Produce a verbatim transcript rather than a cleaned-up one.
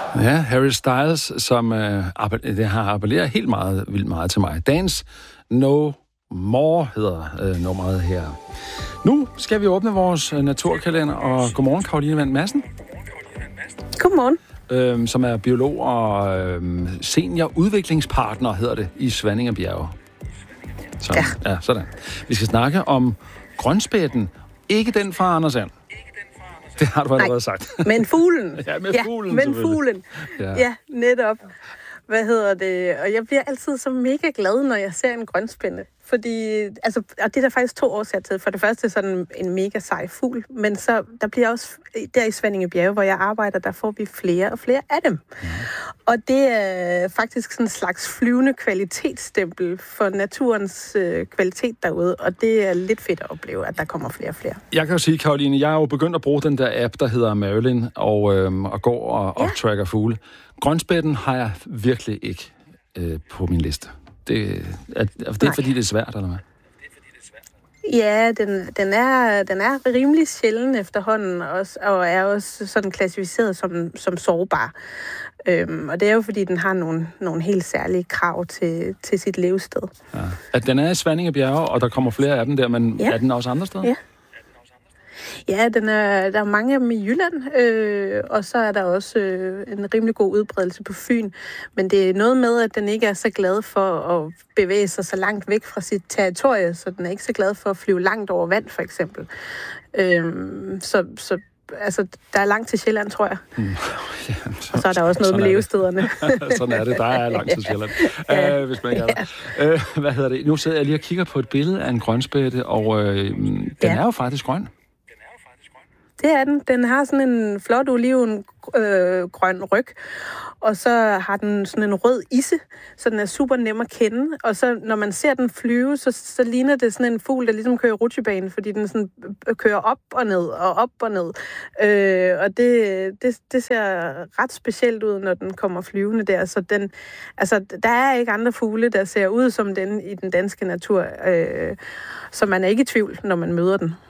Ja, Harry Styles, som øh, det har appelleret helt meget, vildt meget til mig. Dance No More hedder øh, nummeret her. Nu skal vi åbne vores øh, naturkalender, og godmorgen, Caroline Vand Madsen. Godmorgen. Øh, som er biolog og øh, seniorudviklingspartner, hedder det, i Svanninge Bjerge. Så, ja. ja, sådan. Vi skal snakke om grønspætten. Ikke den fra Anders And. Det har du allerede sagt. Men fuglen. Ja, med ja, fuglen men fuglen. Ja. ja, netop. Hvad hedder det? Og jeg bliver altid så mega glad, når jeg ser en grønspætte. Fordi, altså, og det er der faktisk to årsager til. For det første er sådan en mega sej fugl, men så der bliver også, der i Svanninge Bjerge, hvor jeg arbejder, der får vi flere og flere af dem. Mm. Og det er faktisk sådan en slags flyvende kvalitetsstempel for naturens øh, kvalitet derude, og det er lidt fedt at opleve, at der kommer flere og flere. Jeg kan jo sige, Caroline, jeg har jo begyndt at bruge den der app, der hedder Merlin, og, øh, og går og ja. optracker fugle. Grønspætten har jeg virkelig ikke øh, på min liste. Det er, er det, fordi det er svært, eller hvad? Ja, den, den, er, den er rimelig sjælden efterhånden, også, og er også sådan klassificeret som, som sårbar. Øhm, og det er jo, fordi den har nogle, nogle helt særlige krav til, til sit levested. Ja. At den er i Svanninge Bjerge, og der kommer flere af dem der, men ja. er den også andre steder? Ja. Ja, den er, der er mange af dem i Jylland, øh, og så er der også øh, en rimelig god udbredelse på Fyn. Men det er noget med, at den ikke er så glad for at bevæge sig så langt væk fra sit territorie, så den er ikke så glad for at flyve langt over vand, for eksempel. Øh, så, så altså, der er langt til Sjælland, tror jeg. Mm. Ja, så, og så er der også noget med levestederne. Sådan er det. Der er langt til Sjælland, ja. øh, hvis man ikke er der. Øh, hvad hedder det? Nu sidder jeg lige og kigger på et billede af en grønspætte, og øh, den ja. er jo faktisk grøn. Det er den. Den har sådan en flot oliven øh, grøn ryg, og så har den sådan en rød isse, så den er super nem at kende. Og så når man ser den flyve, så, så ligner det sådan en fugl, der ligesom kører rutsjebane, fordi den sådan kører op og ned og op og ned. Øh, og det, det, det ser ret specielt ud, når den kommer flyvende der. Så den, altså, der er ikke andre fugle, der ser ud som den i den danske natur, øh, så man er ikke i tvivl, når man møder den.